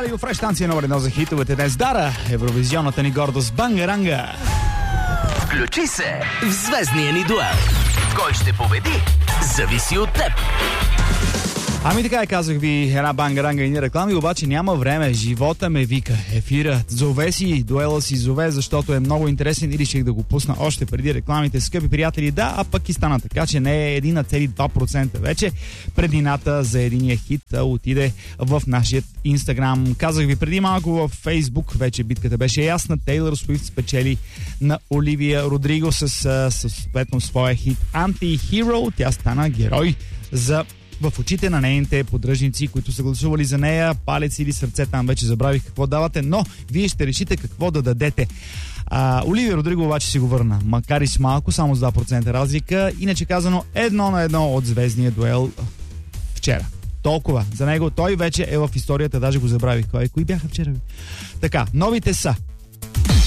Радио Фреш, станция номер 1 за хитовете днес. Дара, евровизионната ни гордост Бангаранга. Включи се в звездния ни дуел. Кой ще победи, зависи от теб. Ами така, казах ви, една бангаранга и ни реклами, обаче няма време. Живота ме вика. Ефира. Зове си, дуела си зове, защото е много интересен и реших да го пусна още преди рекламите. Скъпи приятели, да, а пък и стана така, че не е 1,2% вече. Предината за единия хит отиде в нашия Инстаграм. Казах ви преди малко в Фейсбук, вече битката беше ясна. Тейлър Суифт спечели на Оливия Родриго с съответно своя хит Anti-Hero. Тя стана герой в очите на нейните поддръжници, които са гласували за нея. Палец или сърце, там вече забравих какво давате, но вие ще решите какво да дадете. Оливия Родриго обаче си го върна, макар и с малко, само с 2% разлика. Иначе казано 1-1 от звездния дуел вчера. Толкова за него. Той вече е в историята, даже го забравих. Кои бяха вчера? Така, новите са